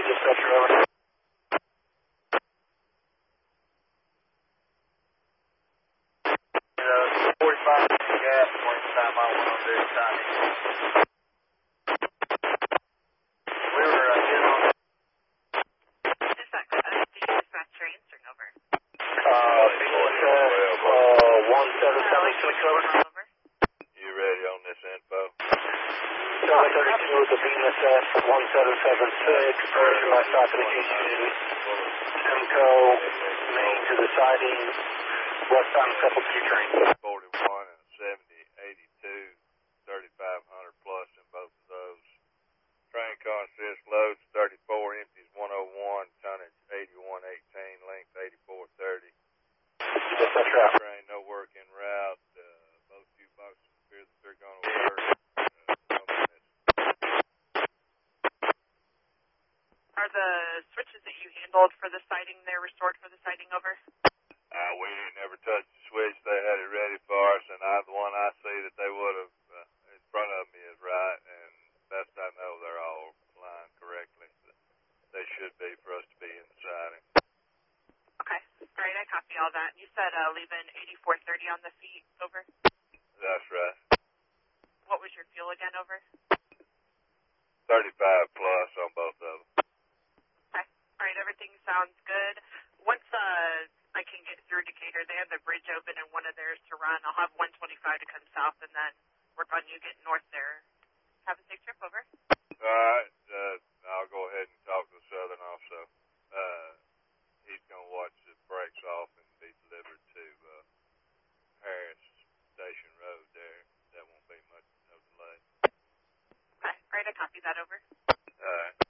dispatcher, over. 45 gas, point time I went on this time. We were getting on. Is that the dispatcher answering over? BSS 1776, over. You ready on this info? Charlie 32 with the BSS 1776, version by stopping the Houston. Simcoe, main to the siding, westbound couple Q train. 41 and 70, 82, 3,500 plus in both of those. Train consists loads 34, empties 101, tonnage 8118, length 8430. Dispatcher out. Train, no work en route. Both jukeboxes appear that they're going to work. Are the switches that you handled for the siding there restored for the siding, over? We ain't never touched the switch. They had it ready for us, and the one I see that they would have in front of me is right, and best I know they're all lined correctly. They should be for us to be in the siding. Okay. All right, I copy all that. You said leaving 8430 on the feet, over? That's right. What was your fuel again, over? 35 plus on both of them. Okay. All right, everything sounds good. Once I can get through Decatur, they have the bridge open and one of theirs to run. I'll have 125 to come south and then work on you getting north there. Have a safe trip, over. All right. I'll go ahead and talk to the Southern also. He's going to watch the brakes off and be delivered to Harris Station Road there. That won't be much no delay. Okay. All right, I copy that, over.